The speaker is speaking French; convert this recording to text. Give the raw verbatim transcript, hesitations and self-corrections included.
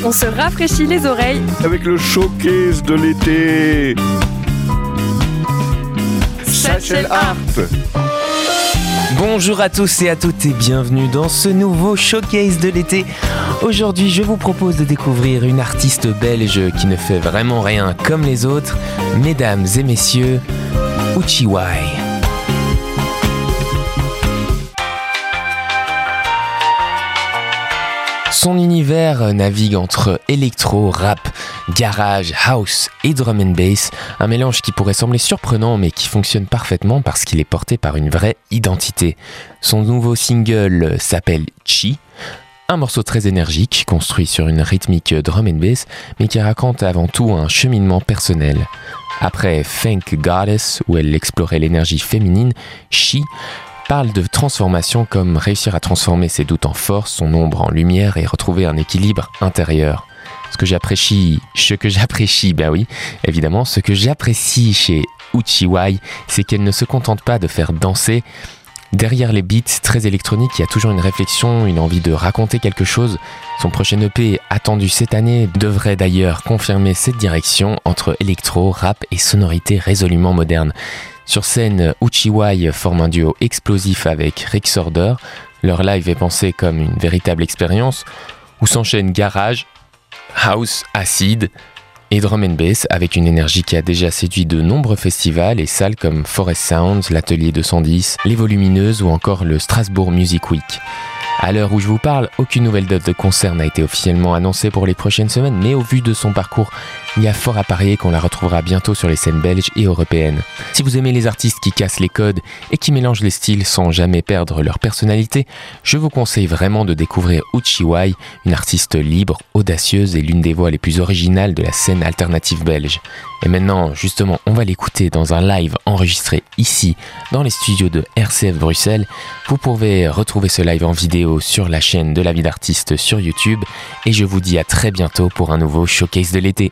On se rafraîchit les oreilles avec le showcase de l'été. Satchel Art. Bonjour à tous et à toutes et bienvenue dans ce nouveau showcase de l'été. Aujourd'hui, je vous propose de découvrir une artiste belge qui ne fait vraiment rien comme les autres. Mesdames et messieurs, Uchiwai. Son univers navigue entre électro, rap, garage, house et drum and bass, un mélange qui pourrait sembler surprenant mais qui fonctionne parfaitement parce qu'il est porté par une vraie identité. Son nouveau single s'appelle Chi, un morceau très énergique construit sur une rythmique drum and bass mais qui raconte avant tout un cheminement personnel. Après Thank Goddess où elle explorait l'énergie féminine, Chi parle de transformation comme réussir à transformer ses doutes en force, son ombre en lumière et retrouver un équilibre intérieur. Ce que j'apprécie, ce que j'apprécie, ben oui, évidemment, ce que j'apprécie chez Uchiwai, c'est qu'elle ne se contente pas de faire danser. Derrière les beats très électroniques, il y a toujours une réflexion, une envie de raconter quelque chose. Son prochain E P, attendu cette année, devrait d'ailleurs confirmer cette direction entre électro, rap et sonorités résolument modernes. Sur scène, Uchiwai forme un duo explosif avec Rick Sorder. Leur live est pensé comme une véritable expérience où s'enchaînent garage, house, acid et drum and bass avec une énergie qui a déjà séduit de nombreux festivals et salles comme Forest Sounds, l'Atelier deux cent dix, Les Volumineuses ou encore le Strasbourg Music Week. À l'heure où je vous parle, aucune nouvelle date de concert n'a été officiellement annoncée pour les prochaines semaines, mais au vu de son parcours, il y a fort à parier qu'on la retrouvera bientôt sur les scènes belges et européennes. Si vous aimez les artistes qui cassent les codes et qui mélangent les styles sans jamais perdre leur personnalité, je vous conseille vraiment de découvrir Uchiwai, une artiste libre, audacieuse et l'une des voix les plus originales de la scène alternative belge. Et maintenant, justement, on va l'écouter dans un live enregistré ici, dans les studios de R C F Bruxelles. Vous pouvez retrouver ce live en vidéo sur la chaîne de La Vie d'Artiste sur YouTube. Et je vous dis à très bientôt pour un nouveau showcase de l'été.